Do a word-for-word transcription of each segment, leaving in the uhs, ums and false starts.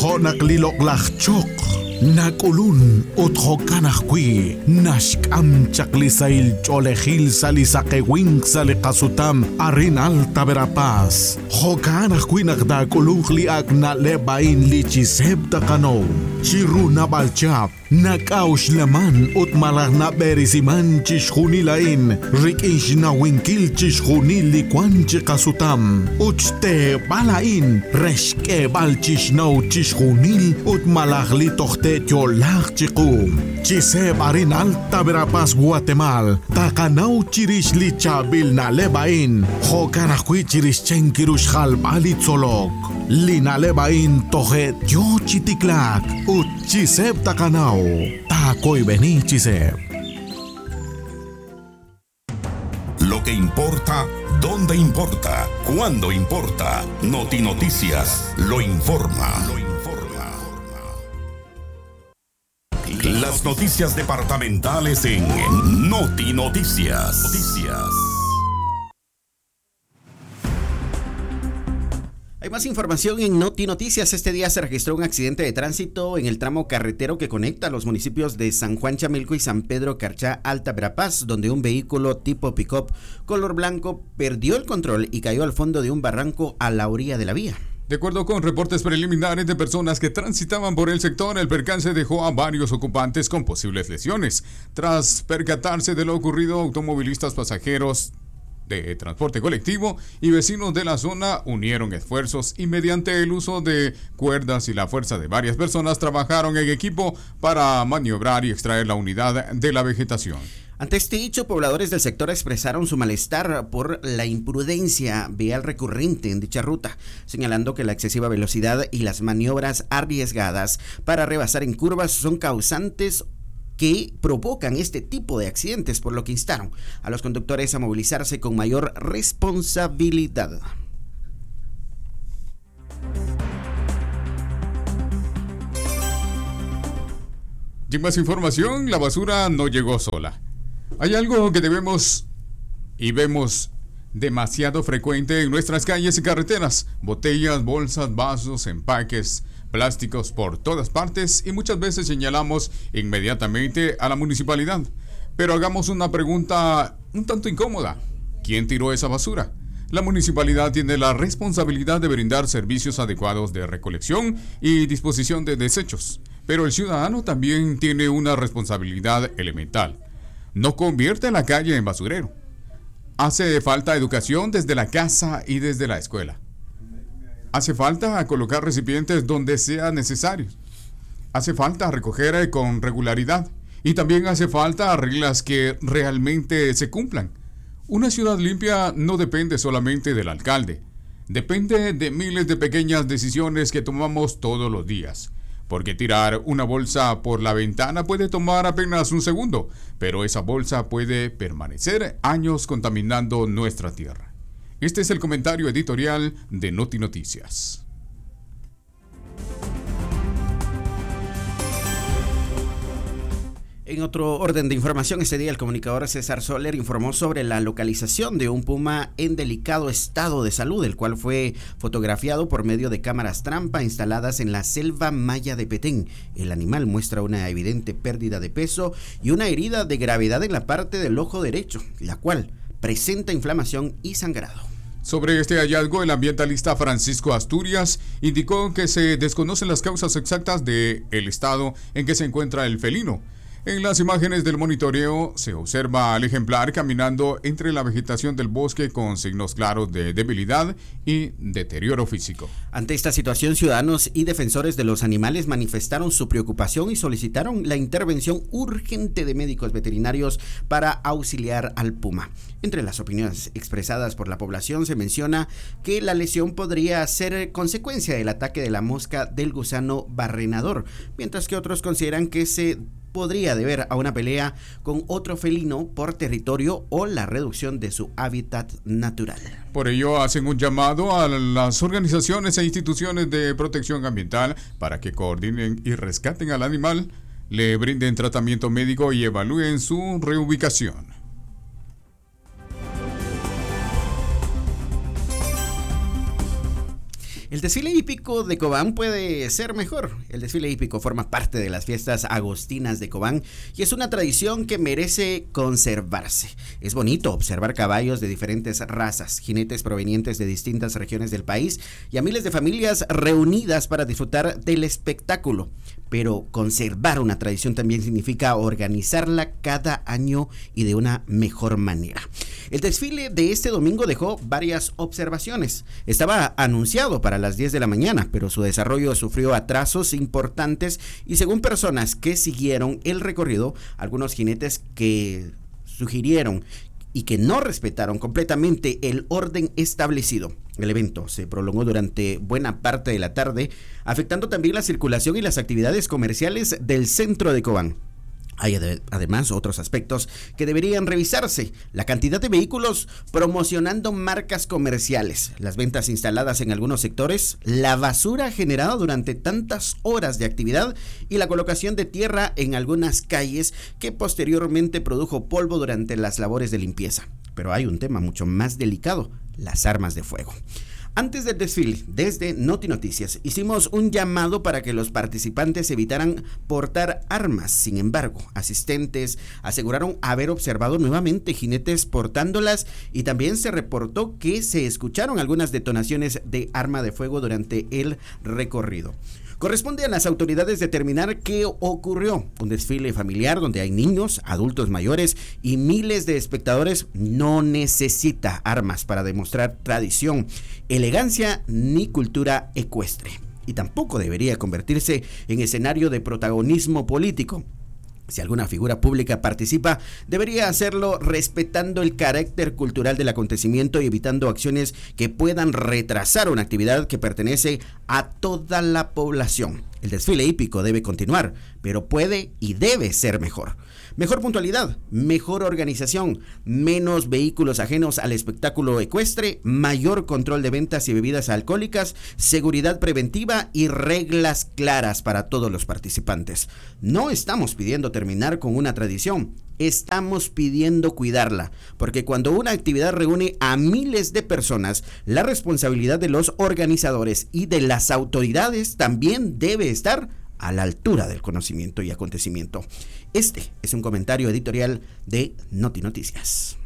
Honak lilok lachok. Nakulun uthokanakwi nashkam chaklisail cholejil salisakewing salikasutam arin alta verapaz hokanakwi nakdakulun liak na lebain lichiseb takano chiru na balchap nakaush laman ut malah na berisiman chishunilain rikish na winkil chishunili kwan chikasutam uchte balain reshke balchish no chishunil ut malah litochte Yolak chikum Chiseb arin alta verapaz Guatemala Takanaw chirish li chabil na lebain Hokanakwi chirish chenkirush halbalit solok Lina lebain tohet yo chitiklak Ut chiseb takanaw Takoy beni chiseb. Lo que importa, dónde importa, cuándo importa. Noti Noticias lo informa. Lo informa. Las noticias departamentales en Noti Noticias. Noticias. Hay más información en Noti Noticias. Este día se registró un accidente de tránsito en el tramo carretero que conecta los municipios de San Juan Chamilco y San Pedro Carchá, Alta Verapaz, donde un vehículo tipo pick-up color blanco perdió el control y cayó al fondo de un barranco a la orilla de la vía. De acuerdo con reportes preliminares de personas que transitaban por el sector, el percance dejó a varios ocupantes con posibles lesiones. Tras percatarse de lo ocurrido, automovilistas, pasajeros de transporte colectivo y vecinos de la zona unieron esfuerzos y mediante el uso de cuerdas y la fuerza de varias personas trabajaron en equipo para maniobrar y extraer la unidad de la vegetación. Ante este hecho, pobladores del sector expresaron su malestar por la imprudencia vial recurrente en dicha ruta, señalando que la excesiva velocidad y las maniobras arriesgadas para rebasar en curvas son causantes que provocan este tipo de accidentes, por lo que instaron a los conductores a movilizarse con mayor responsabilidad. Y más información, la basura no llegó sola. Hay algo que debemos y vemos demasiado frecuente en nuestras calles y carreteras: botellas, bolsas, vasos, empaques, plásticos por todas partes, y muchas veces señalamos inmediatamente a la municipalidad. Pero hagamos una pregunta un tanto incómoda: ¿quién tiró esa basura? La municipalidad tiene la responsabilidad de brindar servicios adecuados de recolección y disposición de desechos, pero el ciudadano también tiene una responsabilidad elemental: no convierte la calle en basurero. Hace falta educación desde la casa y desde la escuela. Hace falta colocar recipientes donde sea necesario. Hace falta recoger con regularidad. Y también hace falta reglas que realmente se cumplan. Una ciudad limpia no depende solamente del alcalde. Depende de miles de pequeñas decisiones que tomamos todos los días. Porque tirar una bolsa por la ventana puede tomar apenas un segundo, pero esa bolsa puede permanecer años contaminando nuestra tierra. Este es el comentario editorial de Noti Noticias. En otro orden de información, este día el comunicador César Soler informó sobre la localización de un puma en delicado estado de salud, el cual fue fotografiado por medio de cámaras trampa instaladas en la selva maya de Petén. El animal muestra una evidente pérdida de peso y una herida de gravedad en la parte del ojo derecho, la cual presenta inflamación y sangrado. Sobre este hallazgo, el ambientalista Francisco Asturias indicó que se desconocen las causas exactas del estado en que se encuentra el felino. En las imágenes del monitoreo se observa al ejemplar caminando entre la vegetación del bosque con signos claros de debilidad y deterioro físico. Ante esta situación, ciudadanos y defensores de los animales manifestaron su preocupación y solicitaron la intervención urgente de médicos veterinarios para auxiliar al puma. Entre las opiniones expresadas por la población se menciona que la lesión podría ser consecuencia del ataque de la mosca del gusano barrenador, mientras que otros consideran que se podría deber a una pelea con otro felino por territorio o la reducción de su hábitat natural. Por ello hacen un llamado a las organizaciones e instituciones de protección ambiental para que coordinen y rescaten al animal, le brinden tratamiento médico y evalúen su reubicación. El desfile hípico de Cobán puede ser mejor. El desfile hípico forma parte de las fiestas agostinas de Cobán y es una tradición que merece conservarse. Es bonito observar caballos de diferentes razas, jinetes provenientes de distintas regiones del país y a miles de familias reunidas para disfrutar del espectáculo. Pero conservar una tradición también significa organizarla cada año y de una mejor manera. El desfile de este domingo dejó varias observaciones. Estaba anunciado para las diez de la mañana, pero su desarrollo sufrió atrasos importantes y según personas que siguieron el recorrido, algunos jinetes que sugirieron y que no respetaron completamente el orden establecido. El evento se prolongó durante buena parte de la tarde, afectando también la circulación y las actividades comerciales del centro de Cobán. Hay además otros aspectos que deberían revisarse: la cantidad de vehículos promocionando marcas comerciales, las ventas instaladas en algunos sectores, la basura generada durante tantas horas de actividad y la colocación de tierra en algunas calles que posteriormente produjo polvo durante las labores de limpieza. Pero hay un tema mucho más delicado: las armas de fuego. Antes del desfile, desde Noti Noticias, hicimos un llamado para que los participantes evitaran portar armas. Sin embargo, asistentes aseguraron haber observado nuevamente jinetes portándolas y también se reportó que se escucharon algunas detonaciones de arma de fuego durante el recorrido. Corresponde a las autoridades determinar qué ocurrió. Un desfile familiar donde hay niños, adultos mayores y miles de espectadores no necesita armas para demostrar tradición, elegancia ni cultura ecuestre. Y tampoco debería convertirse en escenario de protagonismo político. Si alguna figura pública participa, debería hacerlo respetando el carácter cultural del acontecimiento y evitando acciones que puedan retrasar una actividad que pertenece a toda la población. El desfile hípico debe continuar, pero puede y debe ser mejor. Mejor puntualidad, mejor organización, menos vehículos ajenos al espectáculo ecuestre, mayor control de ventas y bebidas alcohólicas, seguridad preventiva y reglas claras para todos los participantes. No estamos pidiendo terminar con una tradición, estamos pidiendo cuidarla, porque cuando una actividad reúne a miles de personas, la responsabilidad de los organizadores y de las autoridades también debe estar a la altura del conocimiento y acontecimiento. Este es un comentario editorial de Noti Noticias.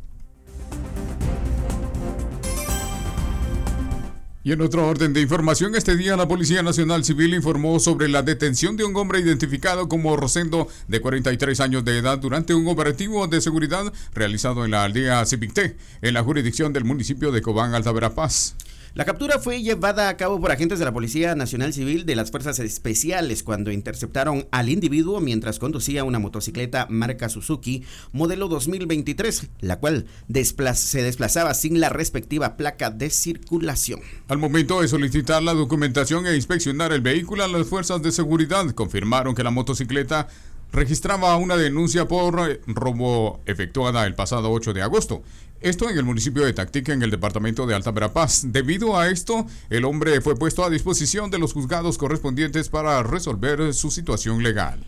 Y en otro orden de información, este día la Policía Nacional Civil informó sobre la detención de un hombre identificado como Rosendo, de cuarenta y tres años de edad, durante un operativo de seguridad realizado en la aldea Cipicté, en la jurisdicción del municipio de Cobán, Alta Verapaz. La captura fue llevada a cabo por agentes de la Policía Nacional Civil de las Fuerzas Especiales cuando interceptaron al individuo mientras conducía una motocicleta marca Suzuki modelo dos mil veintitrés, la cual desplaz- se desplazaba sin la respectiva placa de circulación. Al momento de solicitar la documentación e inspeccionar el vehículo, las fuerzas de seguridad confirmaron que la motocicleta registraba una denuncia por robo efectuada el pasado ocho de agosto. Esto en el municipio de Tactica, en el departamento de Alta Verapaz. Debido a esto, el hombre fue puesto a disposición de los juzgados correspondientes para resolver su situación legal.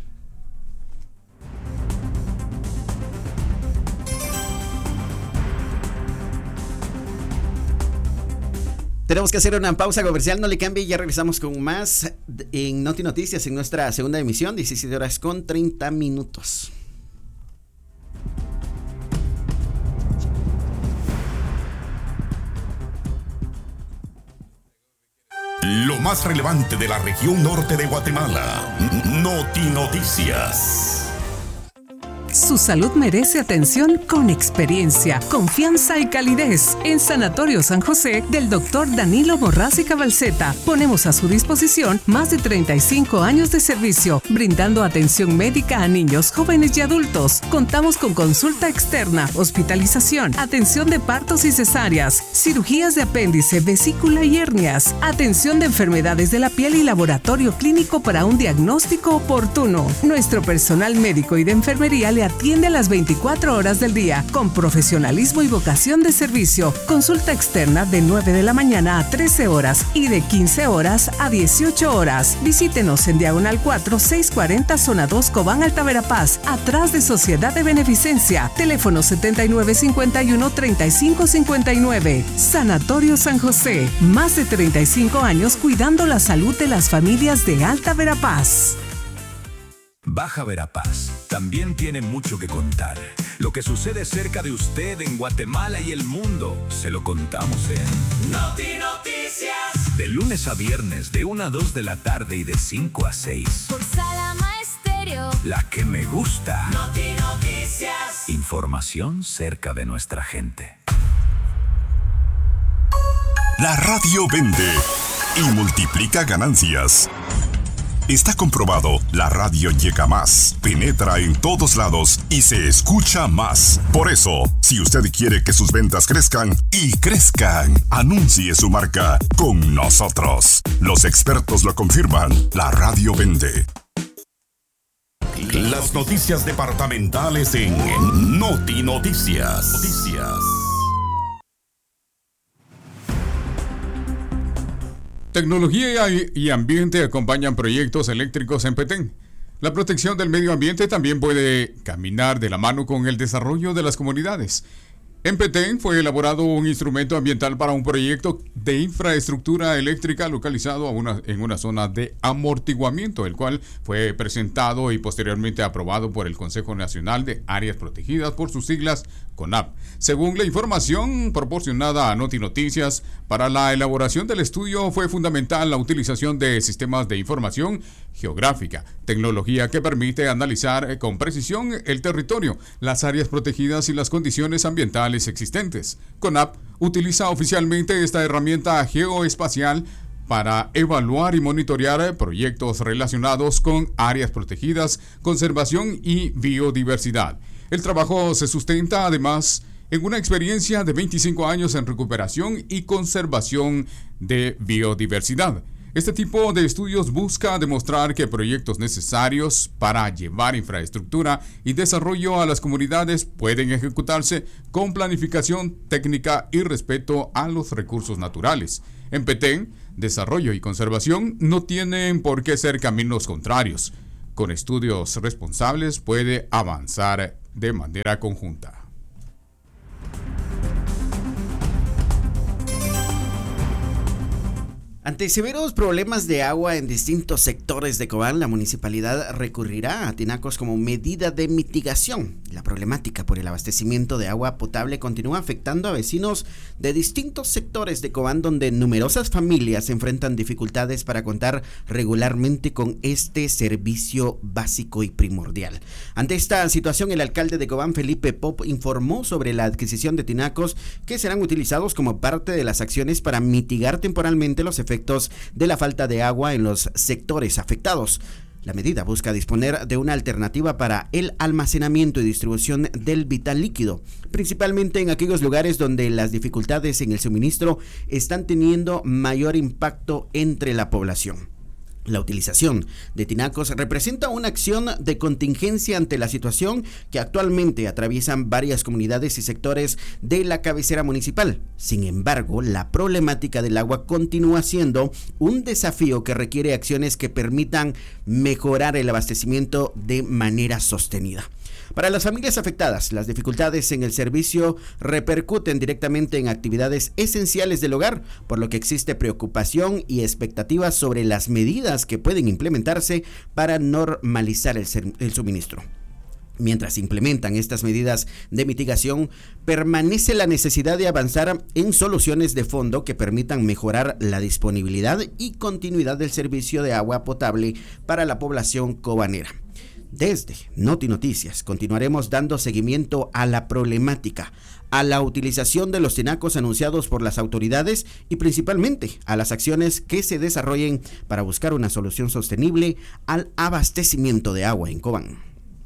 Tenemos que hacer una pausa comercial, no le cambie, ya regresamos con más en Noti Noticias en nuestra segunda emisión, diecisiete horas con treinta minutos. Lo más relevante de la región norte de Guatemala. Noti Noticias. Su salud merece atención con experiencia, confianza y calidez. En Sanatorio San José del doctor Danilo Morraz y Cabalceta ponemos a su disposición más de treinta y cinco años de servicio, brindando atención médica a niños, jóvenes y adultos. Contamos con consulta externa, hospitalización, atención de partos y cesáreas, cirugías de apéndice, vesícula y hernias, atención de enfermedades de la piel y laboratorio clínico para un diagnóstico oportuno. Nuestro personal médico y de enfermería le atiende las veinticuatro horas del día con profesionalismo y vocación de servicio. Consulta externa de nueve de la mañana a trece horas y de quince horas a dieciocho horas. Visítenos en Diagonal cuatro, seiscientos cuarenta, Zona dos, Cobán, Alta Verapaz, atrás de Sociedad de Beneficencia. Teléfono setenta y nueve cincuenta y uno, treinta y cinco cincuenta y nueve. Sanatorio San José. Más de treinta y cinco años cuidando la salud de las familias de Alta Verapaz. Baja Verapaz también tiene mucho que contar. Lo que sucede cerca de usted en Guatemala y el mundo, se lo contamos en Noti Noticias. De lunes a viernes, de una a dos de la tarde y de cinco a seis. Por Salama Estéreo. La que me gusta. Noti Noticias. Información cerca de nuestra gente. La radio vende y multiplica ganancias. Está comprobado, la radio llega más, penetra en todos lados y se escucha más. Por eso, si usted quiere que sus ventas crezcan y crezcan, anuncie su marca con nosotros. Los expertos lo confirman, la radio vende. Las noticias departamentales en Noti Noticias. Noticias. Tecnología y ambiente acompañan proyectos eléctricos en Petén. La protección del medio ambiente también puede caminar de la mano con el desarrollo de las comunidades. En Petén fue elaborado un instrumento ambiental para un proyecto de infraestructura eléctrica localizado a una, en una zona de amortiguamiento, el cual fue presentado y posteriormente aprobado por el Consejo Nacional de Áreas Protegidas, por sus siglas CONAP. Según la información proporcionada a Noti Noticias, para la elaboración del estudio fue fundamental la utilización de sistemas de información geográfica, tecnología que permite analizar con precisión el territorio, las áreas protegidas y las condiciones ambientales existentes. CONAP utiliza oficialmente esta herramienta geoespacial para evaluar y monitorear proyectos relacionados con áreas protegidas, conservación y biodiversidad. El trabajo se sustenta además en una experiencia de veinticinco años en recuperación y conservación de biodiversidad. Este tipo de estudios busca demostrar que proyectos necesarios para llevar infraestructura y desarrollo a las comunidades pueden ejecutarse con planificación técnica y respeto a los recursos naturales. En Petén, desarrollo y conservación no tienen por qué ser caminos contrarios. Con estudios responsables puede avanzar de manera conjunta. Ante severos problemas de agua en distintos sectores de Cobán, la municipalidad recurrirá a tinacos como medida de mitigación. La problemática por el abastecimiento de agua potable continúa afectando a vecinos de distintos sectores de Cobán, donde numerosas familias enfrentan dificultades para contar regularmente con este servicio básico y primordial. Ante esta situación, el alcalde de Cobán, Felipe Pop, informó sobre la adquisición de tinacos que serán utilizados como parte de las acciones para mitigar temporalmente los efectos de la falta de agua en los sectores afectados. La medida busca disponer de una alternativa para el almacenamiento y distribución del vital líquido, principalmente en aquellos lugares donde las dificultades en el suministro están teniendo mayor impacto entre la población. La utilización de tinacos representa una acción de contingencia ante la situación que actualmente atraviesan varias comunidades y sectores de la cabecera municipal. Sin embargo, la problemática del agua continúa siendo un desafío que requiere acciones que permitan mejorar el abastecimiento de manera sostenida. Para las familias afectadas, las dificultades en el servicio repercuten directamente en actividades esenciales del hogar, por lo que existe preocupación y expectativas sobre las medidas que pueden implementarse para normalizar el, el suministro. Mientras se implementan estas medidas de mitigación, permanece la necesidad de avanzar en soluciones de fondo que permitan mejorar la disponibilidad y continuidad del servicio de agua potable para la población cobanera. Desde Noti Noticias continuaremos dando seguimiento a la problemática, a la utilización de los tinacos anunciados por las autoridades y principalmente a las acciones que se desarrollen para buscar una solución sostenible al abastecimiento de agua en Cobán.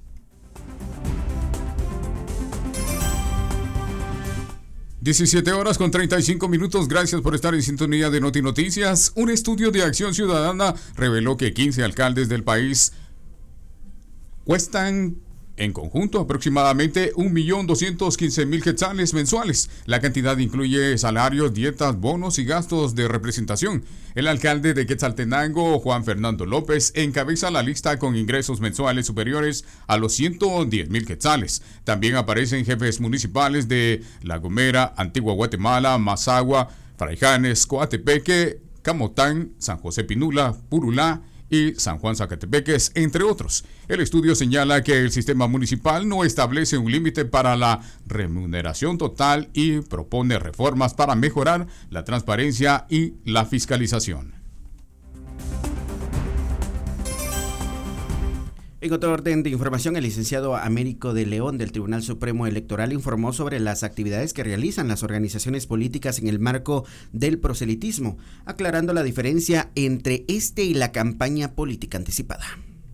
diecisiete horas con treinta y cinco minutos. Gracias por estar en sintonía de Noti Noticias. Un estudio de Acción Ciudadana reveló que quince alcaldes del país cuestan En conjunto, aproximadamente un millón doscientos quince mil quetzales mensuales. La cantidad incluye salarios, dietas, bonos y gastos de representación. El alcalde de Quetzaltenango, Juan Fernando López, encabeza la lista con ingresos mensuales superiores a los ciento diez mil quetzales. También aparecen jefes municipales de La Gomera, Antigua Guatemala, Mazagua, Fraijanes, Coatepeque, Camotán, San José Pinula, Purulá y San Juan Zacatepeques, entre otros. El estudio señala que el sistema municipal no establece un límite para la remuneración total y propone reformas para mejorar la transparencia y la fiscalización. En otro orden de información, el licenciado Américo de León del Tribunal Supremo Electoral informó sobre las actividades que realizan las organizaciones políticas en el marco del proselitismo, aclarando la diferencia entre este y la campaña política anticipada.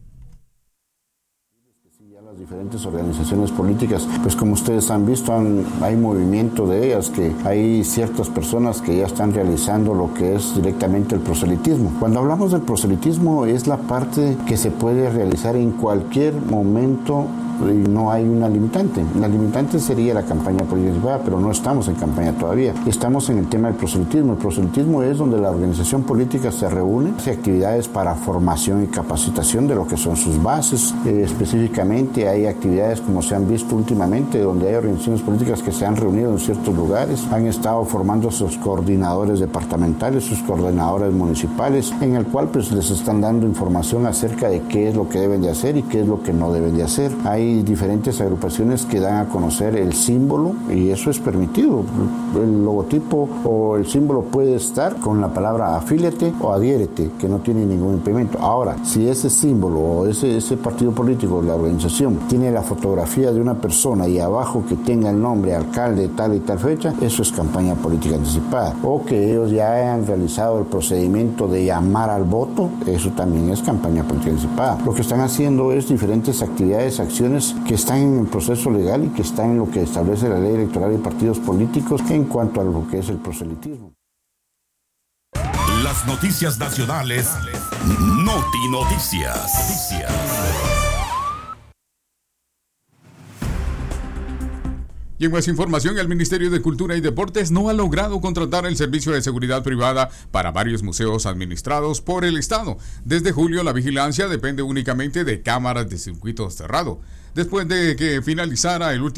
Las diferentes organizaciones políticas, pues como ustedes han visto, han, hay movimiento de ellas, que hay ciertas personas que ya están realizando lo que es directamente el proselitismo. Cuando hablamos del proselitismo es la parte que se puede realizar en cualquier momento y no hay una limitante. La limitante sería la campaña política, pero no estamos en campaña todavía. Estamos en el tema del proselitismo. El proselitismo es donde la organización política se reúne, hace actividades para formación y capacitación de lo que son sus bases. Eh, específicamente hay actividades, como se han visto últimamente, donde hay organizaciones políticas que se han reunido en ciertos lugares, han estado formando sus coordinadores departamentales, sus coordinadores municipales, en el cual pues les están dando información acerca de qué es lo que deben de hacer y qué es lo que no deben de hacer. Hay diferentes agrupaciones que dan a conocer el símbolo y eso es permitido. El logotipo o el símbolo puede estar con la palabra afíliate o adhiérete, que no tiene ningún impedimento. Ahora, si ese símbolo o ese, ese partido político, la organización, tiene la fotografía de una persona y abajo que tenga el nombre alcalde tal y tal fecha, eso es campaña política anticipada. O que ellos ya hayan realizado el procedimiento de llamar al voto, eso también es campaña política anticipada. Lo que están haciendo es diferentes actividades, acciones que están en el proceso legal y que están en lo que establece la ley electoral de partidos políticos en cuanto a lo que es el proselitismo. Las noticias nacionales, Noti Noticias. Y en más información, el Ministerio de Cultura y Deportes no ha logrado contratar el servicio de seguridad privada para varios museos administrados por el Estado. Desde julio, la vigilancia depende únicamente de cámaras de circuito cerrado. Después de que finalizara el último